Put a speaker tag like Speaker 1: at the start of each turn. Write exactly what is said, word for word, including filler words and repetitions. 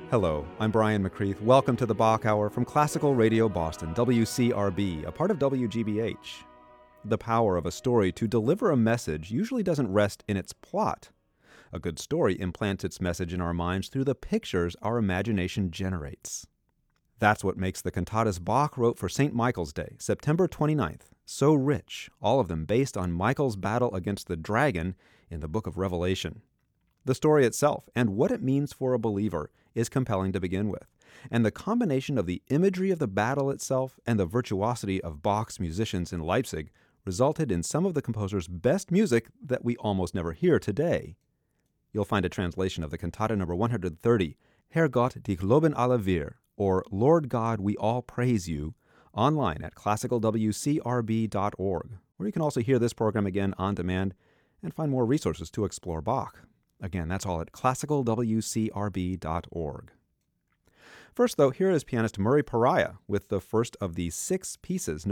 Speaker 1: Hello, I'm Brian McCreath. Welcome to the Bach Hour from Classical Radio Boston, W C R B, a part of W G B H. The power of a story to deliver a message usually doesn't rest in its plot. A good story implants its message in our minds through the pictures our imagination generates. That's what makes the cantatas Bach wrote for Saint Michael's Day, September twenty-ninth, so rich, all of them based on Michael's battle against the dragon in the book of Revelation. The story itself and what it means for a believer is compelling to begin with, and the combination of the imagery of the battle itself and the virtuosity of Bach's musicians in Leipzig resulted in some of the composer's best music that we almost never hear today. You'll find a translation of the cantata number one hundred thirty, Herr Gott, dich loben alle wir, or Lord God, we all praise you, online at classical w c r b dot org, where you can also hear this program again on demand and find more resources to explore Bach. Again, that's all at classical w c r b dot org. First, though, here is pianist Murray Pariah with the first of the six pieces